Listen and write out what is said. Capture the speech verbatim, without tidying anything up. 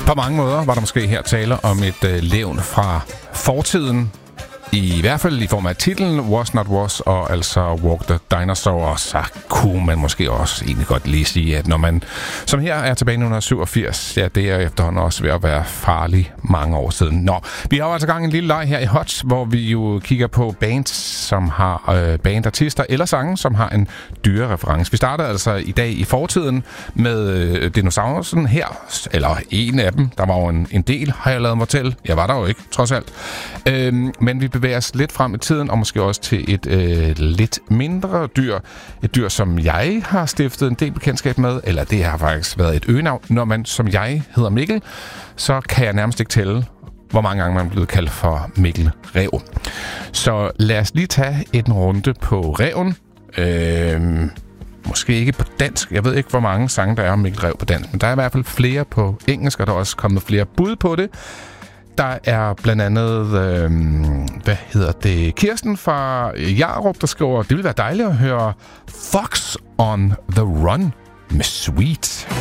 På mange måder var der måske her tale om et øh, levn fra fortiden. I hvert fald i form af titlen Was Not Was og altså Walk the Dinosaur. Og så kunne man måske også egentlig godt lige sige, at når man som her er tilbage i nitten syvogfirs, ja, det er efterhånden også ved at være farlig mange år siden. Nå, vi har jo altså gang en lille leg her i Hot, hvor vi jo kigger på bands, som har øh, bandartister eller sange, som har en dyrereference. Vi starter altså i dag i fortiden med øh, dinosaurusen her, eller en af dem. Der var jo en, en del, har jeg lavet mig til. Jeg var der jo ikke, trods alt. Øhm, men vi bevæger os lidt frem i tiden, og måske også til et øh, lidt mindre dyr. Et dyr, som jeg har stiftet en del bekendtskab med, eller det har faktisk været et øgenavn. Når man som jeg hedder Mikkel, så kan jeg nærmest ikke tælle, hvor mange gange man er blevet kaldt for Mikkel Ræv. Så lad os lige tage en runde på ræven. Øhm, måske ikke på dansk. Jeg ved ikke, hvor mange sange der er om Mikkel Ræv på dansk, men der er i hvert fald flere på engelsk, og der er også kommet flere bud på det. Der er blandt andet, øh, hvad hedder det, Kirsten fra Jarup, der skriver, det ville være dejligt at høre Fox on the Run med Sweet.